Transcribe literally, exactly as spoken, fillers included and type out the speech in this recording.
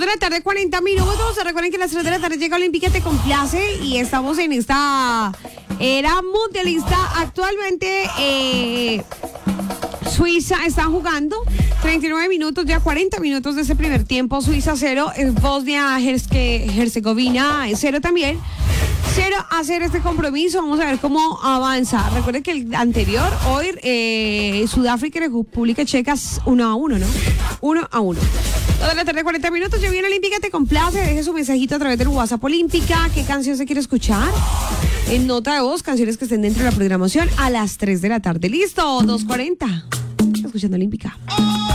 de la tarde, cuarenta minutos. Recuerden que a las tres de la tarde llega Olímpica Te Complace y estamos en esta era mundialista. Actualmente, eh, Suiza está jugando treinta y nueve minutos, ya cuarenta minutos de ese primer tiempo. Suiza cero, Bosnia Herzegovina cero también. cero a cero este compromiso. Vamos a ver cómo avanza. Recuerden que el anterior, hoy, eh, Sudáfrica y República Checa uno a uno, ¿no? uno a uno. Toda la tarde, cuarenta minutos. Ya viene Olímpica Te Complace. Deje su mensajito a través del WhatsApp Olímpica. ¿Qué canción se quiere escuchar? En nota de voz, canciones que estén dentro de la programación a las tres de la tarde. Listo, dos cuarenta. Escuchando Olímpica.